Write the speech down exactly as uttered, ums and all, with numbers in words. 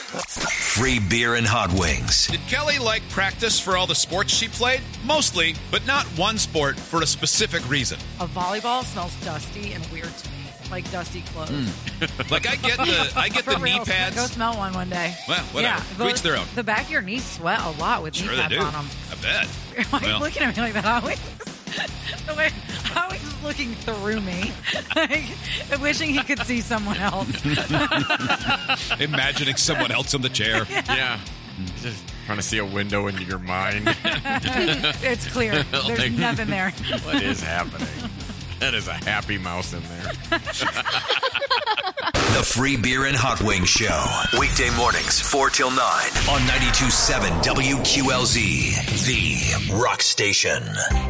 Free beer and hot wings. Did Kelly like practice for all the sports she played? Mostly, but not one sport for a specific reason. A volleyball smells dusty and weird to me. Like dusty clothes. Mm. Like I get the I get For the real, knee pads. Go smell one one day. Well, whatever. Yeah, To each their own. The back of your knees sweat a lot with Sure knee they pads do. on them. I bet. Why are you Well. looking at me like that? Always, the way Howie's is looking through me, like wishing he could see someone else. Imagining someone else in the chair. Yeah. Just trying to see a window into your mind. It's clear. There's Like- nothing there. What is happening? That is a happy mouse in there. The Free Beer and Hot Wings Show. Weekday mornings, four till nine on ninety-two point seven W Q L Z, the rock station.